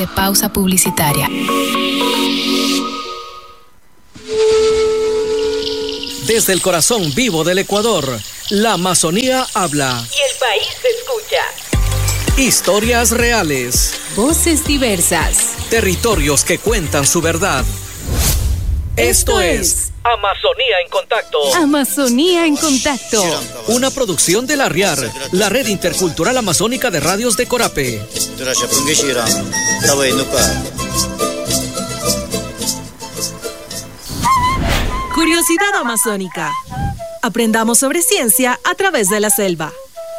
de pausa publicitaria. Desde el corazón vivo del Ecuador, la Amazonía habla. Y el país se escucha. Historias reales. Voces diversas. Territorios que cuentan su verdad. Esto es Amazonía en Contacto. Amazonía en Contacto. Una producción de la RIAR, la Red Intercultural Amazónica de Radios de Corape. Curiosidad amazónica. Aprendamos sobre ciencia a través de la selva.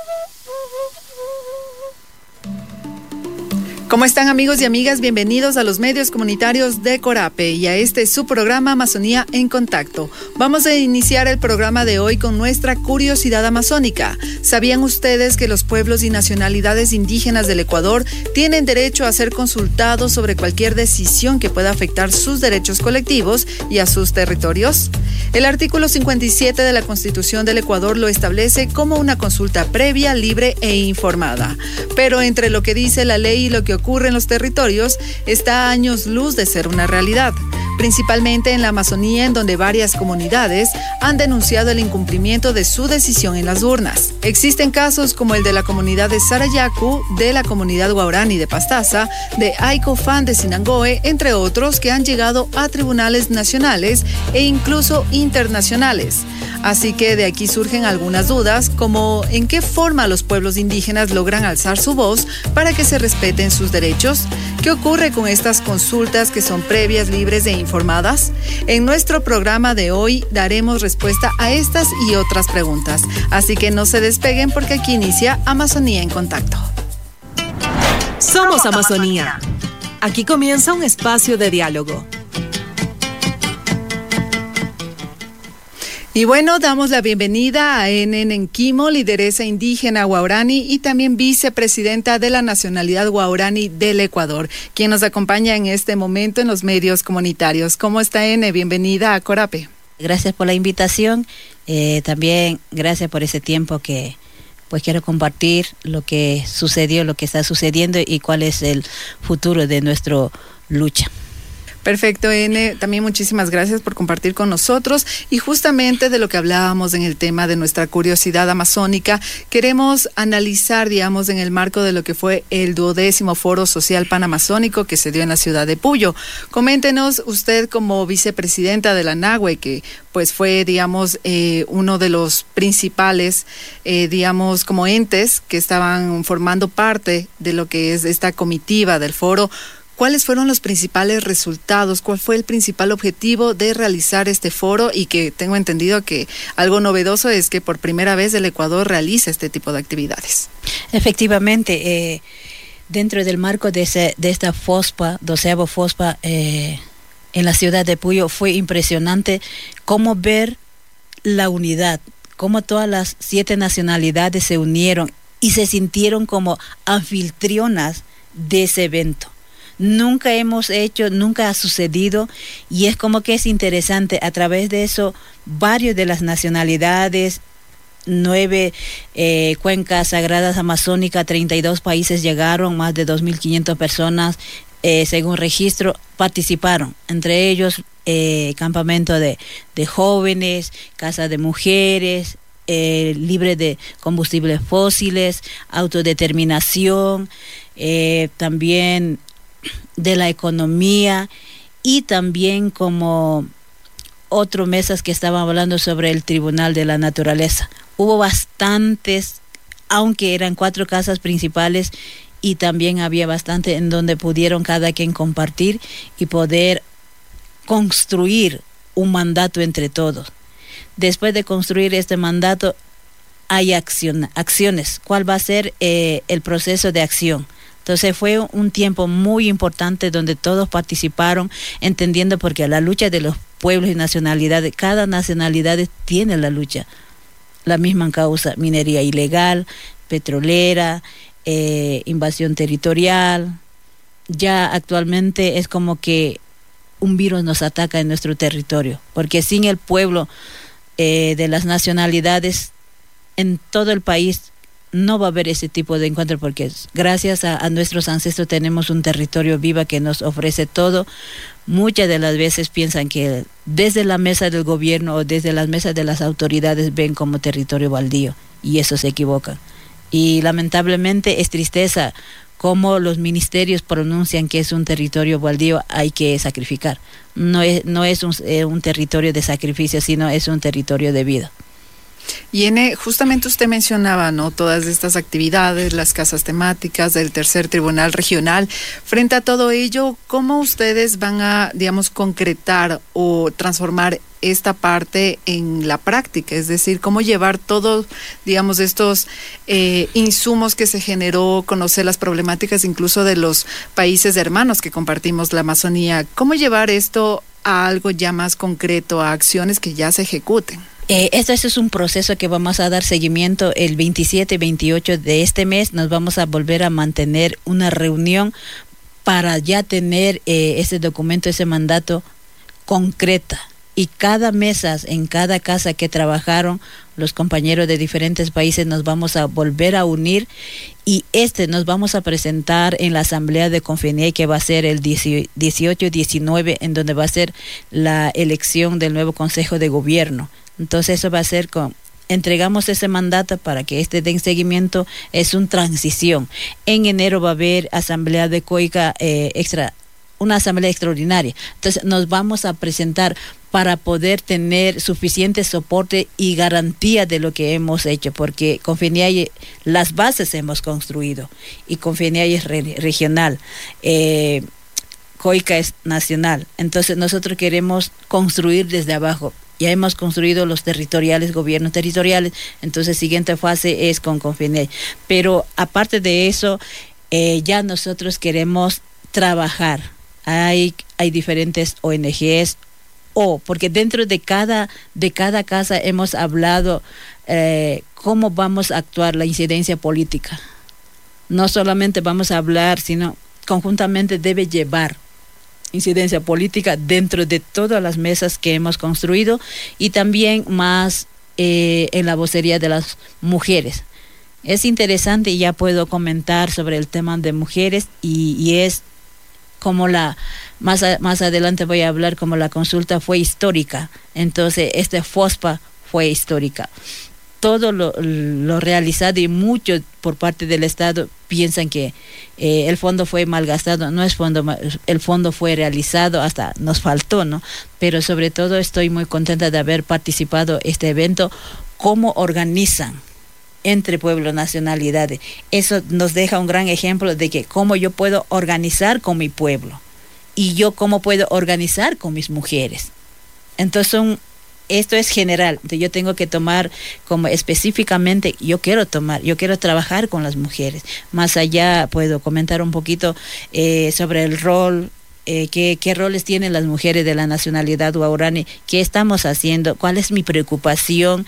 ¿Cómo están, amigos y amigas? Bienvenidos a los medios comunitarios de Corape y a este su programa Amazonía en Contacto. Vamos a iniciar el programa de hoy con nuestra curiosidad amazónica. ¿Sabían ustedes que los pueblos y nacionalidades indígenas del Ecuador tienen derecho a ser consultados sobre cualquier decisión que pueda afectar sus derechos colectivos y a sus territorios? El artículo 57 de la Constitución del Ecuador lo establece como una consulta previa, libre e informada. Pero entre lo que dice la ley y lo que ocurre en los territorios está a años luz de ser una realidad, principalmente en la Amazonía, en donde varias comunidades han denunciado el incumplimiento de su decisión en las urnas. Existen casos como el de la comunidad de Sarayaku, de la comunidad Guarani de Pastaza, de Aicofán de Sinangoe, entre otros, que han llegado a tribunales nacionales e incluso internacionales. Así que de aquí surgen algunas dudas, como en qué forma los pueblos indígenas logran alzar su voz para que se respeten sus derechos. ¿Qué ocurre con estas consultas que son previas, libres e informadas? En nuestro programa de hoy daremos respuesta a estas y otras preguntas. Así que no se despeguen porque aquí inicia Amazonía en Contacto. Somos Amazonía. Aquí comienza un espacio de diálogo. Y bueno, damos la bienvenida a Enen Enquimo, lideresa indígena guaraní y también vicepresidenta de la nacionalidad guaraní del Ecuador, quien nos acompaña en este momento en los medios comunitarios. ¿Cómo está, Ene? Bienvenida a Corape. Gracias por la invitación, también gracias por ese tiempo que pues quiero compartir lo que sucedió, lo que está sucediendo y cuál es el futuro de nuestra lucha. Perfecto, Ene. También muchísimas gracias por compartir con nosotros. Y justamente de lo que hablábamos en el tema de nuestra curiosidad amazónica, queremos analizar, digamos, en el marco de lo que fue el 12º Foro Social Panamazónico que se dio en la ciudad de Puyo. Coméntenos usted como vicepresidenta de la NAHUE, que pues fue, digamos, uno de los principales, digamos, como entes que estaban formando parte de lo que es esta comitiva del foro. ¿Cuáles fueron los principales resultados? ¿Cuál fue el principal objetivo de realizar este foro? Y que tengo entendido que algo novedoso es que por primera vez el Ecuador realiza este tipo de actividades. Efectivamente, dentro del marco de esta FOSPA, 12avo FOSPA, en la ciudad de Puyo, fue impresionante cómo ver la unidad, cómo todas las 7 nacionalidades se unieron y se sintieron como anfitrionas de ese evento. Nunca ha sucedido y es como que es interesante. A través de eso, varios de las nacionalidades, 9 cuencas sagradas amazónicas, 32 países llegaron, más de 2.500 personas, según registro, participaron. Entre ellos, campamento de jóvenes, casa de mujeres, libre de combustibles fósiles, autodeterminación, también de la economía y también como otras mesas que estaban hablando sobre el Tribunal de la Naturaleza. Hubo bastantes, aunque eran 4 casas principales y también había bastante en donde pudieron cada quien compartir y poder construir un mandato entre todos. Después de construir este mandato hay acciones. ¿Cuál va a ser el proceso de acción? Entonces fue un tiempo muy importante donde todos participaron, entendiendo porque la lucha de los pueblos y nacionalidades, cada nacionalidad tiene la lucha, la misma causa: minería ilegal, petrolera, invasión territorial. Ya actualmente es como que un virus nos ataca en nuestro territorio, porque sin el pueblo de las nacionalidades en todo el país no va a haber ese tipo de encuentro, porque gracias a nuestros ancestros tenemos un territorio vivo que nos ofrece todo. Muchas de las veces piensan que desde la mesa del gobierno o desde las mesas de las autoridades ven como territorio baldío, y eso se equivoca. Y lamentablemente es tristeza como los ministerios pronuncian que es un territorio baldío, hay que sacrificar. No es un territorio de sacrificio, sino es un territorio de vida. Y justamente usted mencionaba, ¿no?, todas estas actividades, las casas temáticas del Tercer Tribunal Regional. Frente a todo ello, ¿cómo ustedes van a, digamos, concretar o transformar esta parte en la práctica? Es decir, ¿cómo llevar todos, digamos, estos insumos que se generó, conocer las problemáticas incluso de los países hermanos que compartimos la Amazonía? ¿Cómo llevar esto a algo ya más concreto, a acciones que ya se ejecuten? Este es un proceso que vamos a dar seguimiento el 27 y 28 de este mes. Nos vamos a volver a mantener una reunión para ya tener ese documento, ese mandato concreta. Y cada mesa, en cada casa que trabajaron los compañeros de diferentes países, nos vamos a volver a unir, y nos vamos a presentar en la asamblea de Confenei, que va a ser el 18 y 19, en donde va a ser la elección del nuevo Consejo de Gobierno. Entonces eso va a ser entregamos ese mandato para que den seguimiento. Es una transición. En enero va a haber asamblea de COICA una asamblea extraordinaria. Entonces nos vamos a presentar para poder tener suficiente soporte y garantía de lo que hemos hecho, porque Confenei, las bases hemos construido, y Confenei es regional, COICA es nacional. Entonces nosotros queremos construir desde abajo. Ya hemos construido los territoriales, gobiernos territoriales, entonces siguiente fase es con Confenei. Pero aparte de eso, ya nosotros queremos trabajar. Hay diferentes ONGs, porque dentro de cada casa hemos hablado cómo vamos a actuar la incidencia política. No solamente vamos a hablar, sino conjuntamente debe llevar incidencia política dentro de todas las mesas que hemos construido, y también más en la vocería de las mujeres. Es interesante, y ya puedo comentar sobre el tema de mujeres, y es como más adelante voy a hablar como la consulta fue histórica. Entonces FOSPA fue histórica. Todo lo realizado, y mucho por parte del Estado piensan que el fondo fue malgastado. No es fondo, el fondo fue realizado, hasta nos faltó, ¿no? Pero sobre todo estoy muy contenta de haber participado en este evento. Cómo organizan entre pueblos, nacionalidades. Eso nos deja un gran ejemplo de que cómo yo puedo organizar con mi pueblo, y yo cómo puedo organizar con mis mujeres. Entonces esto es general. Entonces yo tengo que tomar como específicamente, yo quiero trabajar con las mujeres. Más allá puedo comentar un poquito sobre el rol, qué roles tienen las mujeres de la nacionalidad guaraní, qué estamos haciendo, cuál es mi preocupación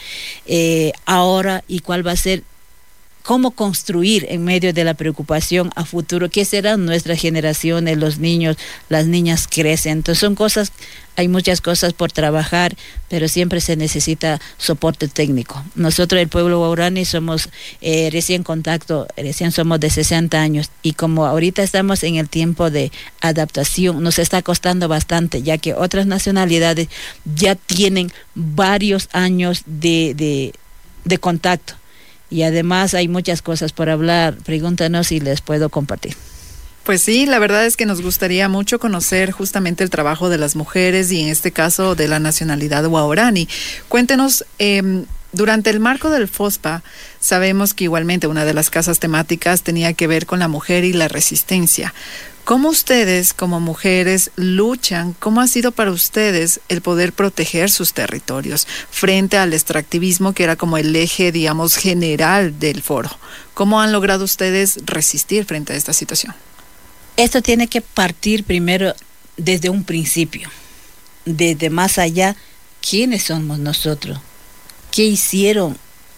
ahora, y cuál va a ser, cómo construir en medio de la preocupación a futuro, qué serán nuestras generaciones, los niños, las niñas crecen. Entonces hay muchas cosas por trabajar, pero siempre se necesita soporte técnico. Nosotros, el pueblo guaraní, somos recién somos de 60 años, y como ahorita estamos en el tiempo de adaptación, nos está costando bastante, ya que otras nacionalidades ya tienen varios años de contacto. Y además hay muchas cosas por hablar. Pregúntanos si les puedo compartir. Pues sí, la verdad es que nos gustaría mucho conocer justamente el trabajo de las mujeres, y en este caso de la nacionalidad guaraní. Cuéntenos, durante el marco del FOSPA, sabemos que igualmente una de las casas temáticas tenía que ver con la mujer y la resistencia. ¿Cómo ustedes, como mujeres, luchan? ¿Cómo ha sido para ustedes el poder proteger sus territorios frente al extractivismo, que era como el eje, digamos, general del foro? ¿Cómo han logrado ustedes resistir frente a esta situación? Esto tiene que partir primero desde un principio, desde más allá. ¿Quiénes somos nosotros? ¿Qué hicieron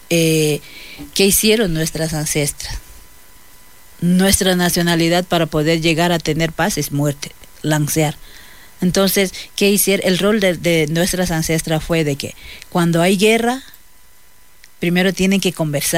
nuestras ancestras? Nuestra nacionalidad para poder llegar a tener paz es muerte, lancear. Entonces, ¿qué hicieron? El rol de nuestras ancestras fue de que cuando hay guerra, primero tienen que conversar.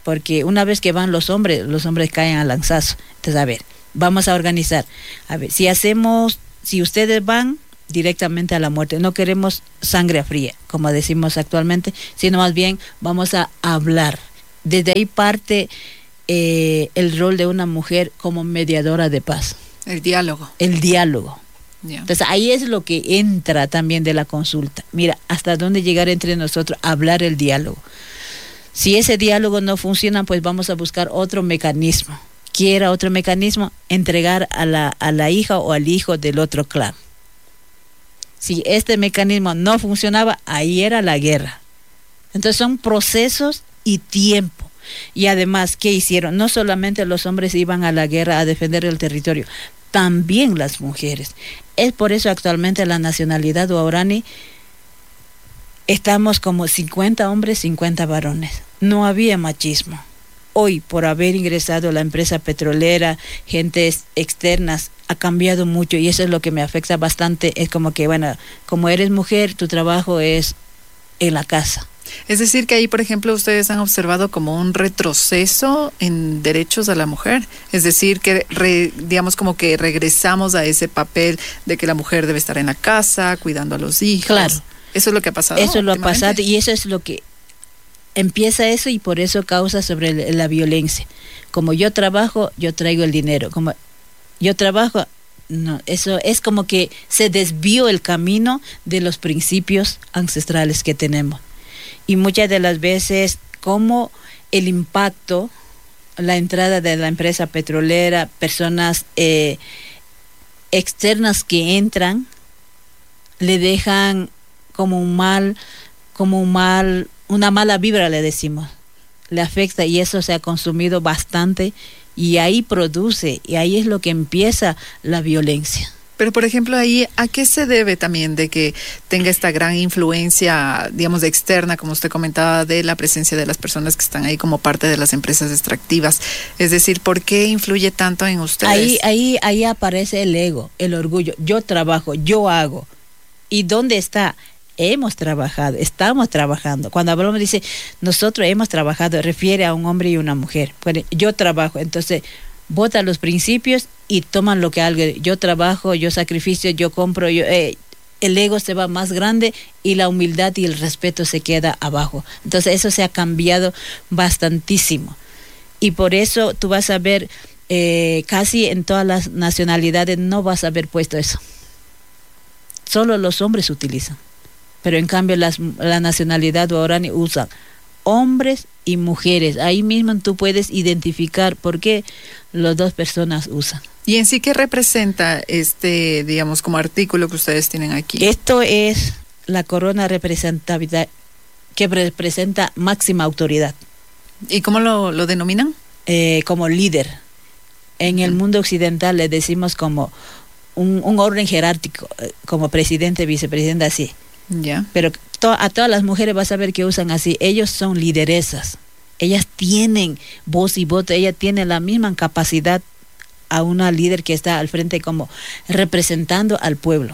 porque una vez que van los hombres caen al lanzazo. Entonces, a ver, vamos a organizar. A ver, si ustedes van directamente a la muerte, no queremos sangre fría, como decimos actualmente, sino más bien vamos a hablar. Desde ahí parte el rol de una mujer como mediadora de paz. El diálogo. Yeah. Entonces ahí es lo que entra también de la consulta. Mira, hasta dónde llegar entre nosotros, hablar el diálogo. Si ese diálogo no funciona, pues vamos a buscar otro mecanismo. Quiera otro mecanismo, entregar a la hija o al hijo del otro clan. Si este mecanismo no funcionaba, ahí era la guerra. Entonces son procesos y tiempo. Y además, ¿qué hicieron? No solamente los hombres iban a la guerra a defender el territorio, también las mujeres. Es por eso actualmente la nacionalidad guaraní estamos como 50 hombres, 50 varones. No había machismo. Hoy, por haber ingresado a la empresa petrolera, gentes externas, ha cambiado mucho y eso es lo que me afecta bastante. Es como que, bueno, como eres mujer, tu trabajo es en la casa. Es decir, que ahí, por ejemplo, ustedes han observado como un retroceso en derechos a la mujer. Es decir, que digamos como que regresamos a ese papel de que la mujer debe estar en la casa, cuidando a los hijos. Claro. Eso es lo que ha pasado. Eso es lo que ha pasado y eso es lo que empieza eso y por eso causa sobre la violencia. Como yo trabajo, yo traigo el dinero. Como yo trabajo, no, eso es como que se desvió el camino de los principios ancestrales que tenemos. Y muchas de las veces, como el impacto, la entrada de la empresa petrolera, personas externas que entran, le dejan una mala vibra, le decimos, le afecta y eso se ha consumido bastante y ahí produce, y ahí es lo que empieza la violencia. Pero, por ejemplo, ahí, ¿a qué se debe también de que tenga esta gran influencia, digamos, externa, como usted comentaba, de la presencia de las personas que están ahí como parte de las empresas extractivas? Es decir, ¿por qué influye tanto en ustedes? Ahí aparece el ego, el orgullo. Yo trabajo, yo hago. ¿Y dónde está? Hemos trabajado, estamos trabajando. Cuando hablamos, dice, nosotros hemos trabajado, refiere a un hombre y una mujer. Bueno, yo trabajo, entonces votan los principios y toman lo que algo. Yo trabajo, yo sacrificio, yo compro, el ego se va más grande y la humildad y el respeto se queda abajo. Entonces eso se ha cambiado bastantísimo. Y por eso tú vas a ver, casi en todas las nacionalidades no vas a ver puesto eso. Solo los hombres utilizan. Pero en cambio la nacionalidad guaraní usa hombres y mujeres. Ahí mismo tú puedes identificar por qué las dos personas usan. ¿Y en sí qué representa digamos, como artículo que ustedes tienen aquí? Esto es la corona representatividad que representa máxima autoridad. ¿Y cómo lo denominan? Como líder. En el mundo occidental le decimos como un orden jerárquico, como presidente, vicepresidente, así. Ya. Pero a todas las mujeres vas a ver que usan así. Ellos son lideresas. Ellas tienen voz y voto. Ellas tienen la misma capacidad a una líder que está al frente como representando al pueblo.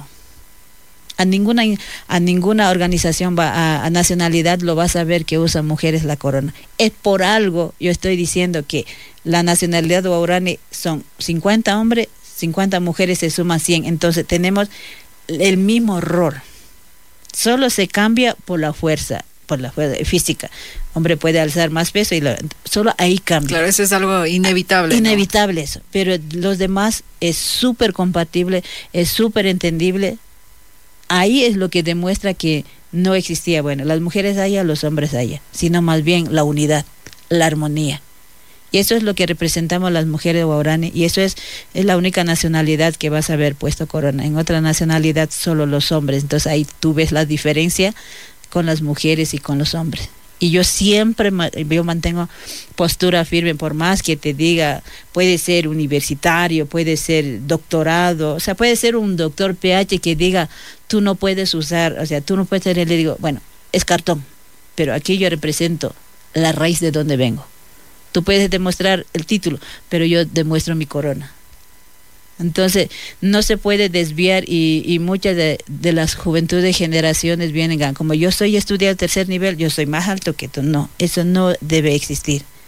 A ninguna organización a nacionalidad lo vas a ver que usan mujeres la corona. Es por algo, yo estoy diciendo que la nacionalidad guaraní son 50 hombres, 50 mujeres, se suman 100. Entonces tenemos el mismo rol. Solo se cambia por la fuerza física. Hombre puede alzar más peso y solo ahí cambia. Claro, eso es algo inevitable. Inevitable, ¿no? Eso. Pero los demás es súper compatible, es súper entendible. Ahí es lo que demuestra que no existía, bueno, las mujeres allá, los hombres allá, sino más bien la unidad, la armonía. Y eso es lo que representamos las mujeres guaraní, y eso es la única nacionalidad que vas a ver puesto corona. En otra nacionalidad solo los hombres. Entonces ahí tú ves la diferencia con las mujeres y con los hombres. Y yo siempre mantengo postura firme, por más que te diga, puede ser universitario, puede ser doctorado, o sea, puede ser un doctor PH que diga, tú no puedes usar, o sea, tú no puedes tener, le digo, bueno, es cartón, pero aquí yo represento la raíz de donde vengo. Tú puedes demostrar el título, pero yo demuestro mi corona. Entonces, no se puede desviar y muchas de las juventudes generaciones vienen, como yo soy estudiante de tercer nivel, yo soy más alto que tú. No, eso no debe existir.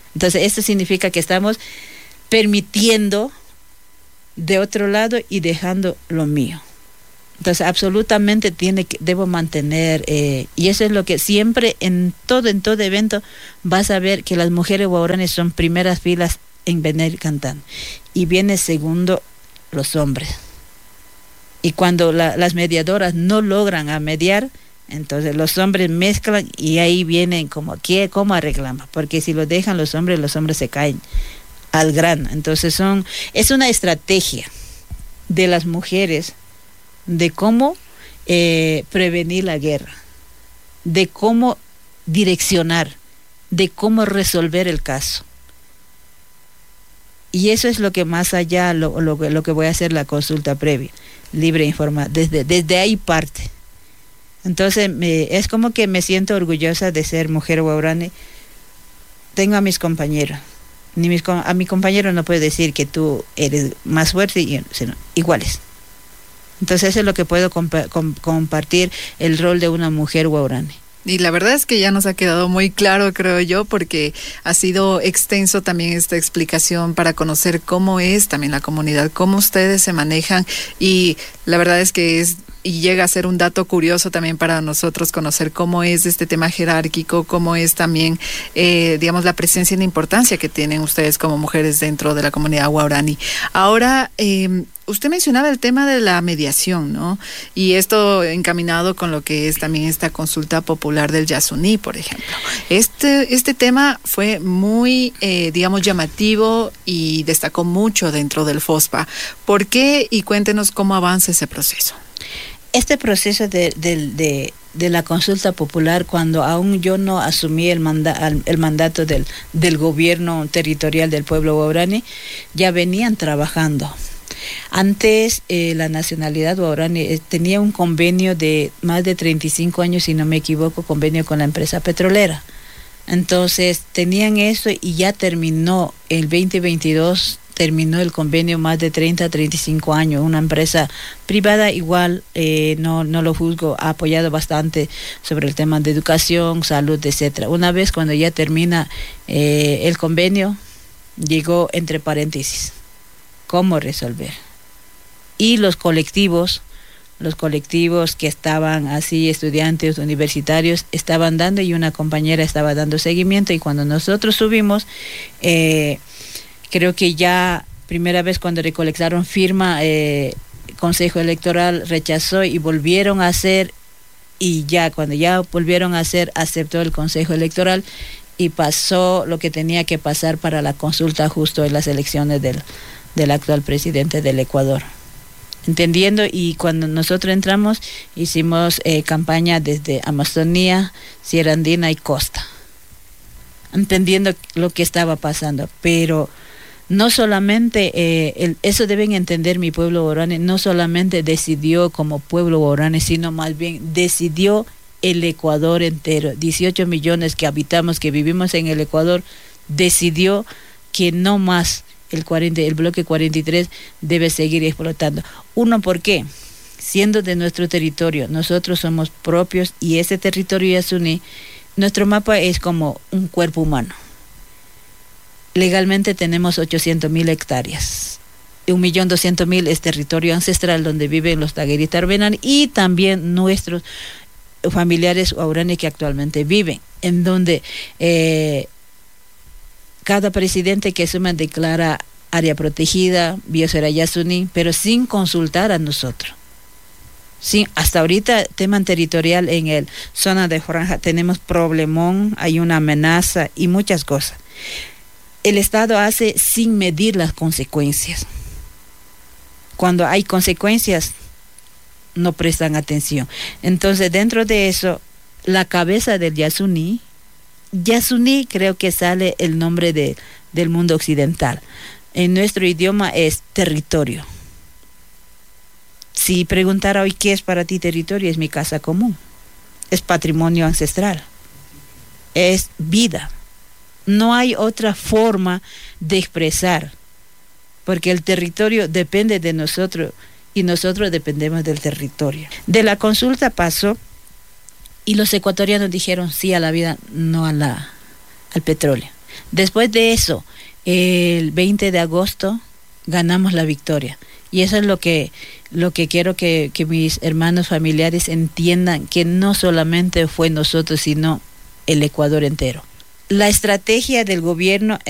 Entonces, esto significa que estamos permitiendo de otro lado y dejando lo mío. Entonces, absolutamente debo mantener, y eso es lo que siempre en todo evento vas a ver que las mujeres guaraníes son primeras filas en venir cantando, y viene segundo los hombres. Y cuando las mediadoras no logran a mediar, entonces los hombres mezclan y ahí vienen ¿cómo arreglamos? Porque si lo dejan los hombres se caen al grano. Entonces es una estrategia de las mujeres de cómo prevenir la guerra, de cómo direccionar, de cómo resolver el caso. Y eso es lo que más allá, lo que voy a hacer la consulta previa, libre e informada, desde ahí parte. Entonces es como que me siento orgullosa de ser mujer guaraní. Tengo a mis compañeros, a mi compañero no puedo decir que tú eres más fuerte, sino iguales. Entonces eso es lo que puedo compartir, el rol de una mujer guaraní. Y la verdad es que ya nos ha quedado muy claro, creo yo, porque ha sido extenso también esta explicación para conocer cómo es también la comunidad, cómo ustedes se manejan, y la verdad es que y llega a ser un dato curioso también para nosotros conocer cómo es este tema jerárquico, cómo es también, digamos, la presencia y la importancia que tienen ustedes como mujeres dentro de la comunidad guaraní. Ahora, usted mencionaba el tema de la mediación, ¿no? Y esto encaminado con lo que es también esta consulta popular del Yasuní, por ejemplo. Este tema fue muy, digamos, llamativo y destacó mucho dentro del FOSPA. ¿Por qué? Y cuéntenos cómo avanza ese proceso. Este proceso de la consulta popular, cuando aún yo no asumí el mandato del gobierno territorial del pueblo guaraní, ya venían trabajando. Antes la nacionalidad guaraní tenía un convenio de más de 35 años, si no me equivoco, convenio con la empresa petrolera. Entonces tenían eso y ya terminó el 2022, terminó el convenio más de 35 años. Una empresa privada igual, no lo juzgo, ha apoyado bastante sobre el tema de educación, salud, etcétera. Una vez cuando ya termina el convenio, llegó entre paréntesis, ¿cómo resolver? Y los colectivos que estaban así, estudiantes universitarios, estaban dando, y una compañera estaba dando seguimiento, y cuando nosotros subimos, creo que ya primera vez cuando recolectaron firma, Consejo Electoral rechazó y volvieron a hacer, y ya cuando ya volvieron a hacer, aceptó el Consejo Electoral y pasó lo que tenía que pasar para la consulta justo en las elecciones del actual presidente del Ecuador. Entendiendo, y cuando nosotros entramos, hicimos campaña desde Amazonía, Sierra Andina y Costa, entendiendo lo que estaba pasando, pero no solamente, eso deben entender mi pueblo guaraní, no solamente decidió como pueblo guaraní, sino más bien decidió el Ecuador entero. 18 millones que habitamos, que vivimos en el Ecuador, decidió que no más el bloque 43 debe seguir explotando. Uno, ¿por qué? Siendo de nuestro territorio, nosotros somos propios, y ese territorio Yasuní, nuestro mapa es como un cuerpo humano. Legalmente tenemos 800,000 hectáreas. 1.200.000 es territorio ancestral donde viven los Taguerí Tarbenán, y también nuestros familiares guaraní que actualmente viven, en donde cada presidente que asume declara área protegida, biosfera Yasuní, pero sin consultar a nosotros. Sí, hasta ahorita, tema territorial en el zona de Franja, tenemos problemón, hay una amenaza y muchas cosas. El Estado hace sin medir las consecuencias. Cuando hay consecuencias, no prestan atención. Entonces, dentro de eso, la cabeza del Yasuní creo que sale el nombre del mundo occidental. En nuestro idioma es territorio. Si preguntara hoy qué es para ti territorio, es mi casa común, es patrimonio ancestral, es vida. No hay otra forma de expresar, porque el territorio depende de nosotros y nosotros dependemos del territorio. De la consulta pasó y los ecuatorianos dijeron sí a la vida, no al petróleo. Después de eso, el 20 de agosto ganamos la victoria. Y eso es lo que quiero que mis hermanos familiares entiendan, que no solamente fue nosotros, sino el Ecuador entero. La estrategia del gobierno